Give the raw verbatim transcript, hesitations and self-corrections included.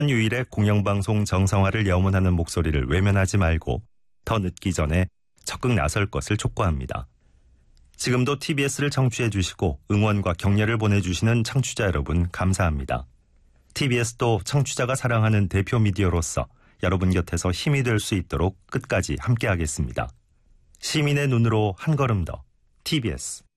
유일의 공영방송 정상화를 염원하는 목소리를 외면하지 말고 더 늦기 전에 적극 나설 것을 촉구합니다. 지금도 티비에스를 청취해 주시고 응원과 격려를 보내주시는 청취자 여러분 감사합니다. 티비에스도 청취자가 사랑하는 대표 미디어로서 여러분 곁에서 힘이 될 수 있도록 끝까지 함께하겠습니다. 시민의 눈으로 한 걸음 더 티비에스.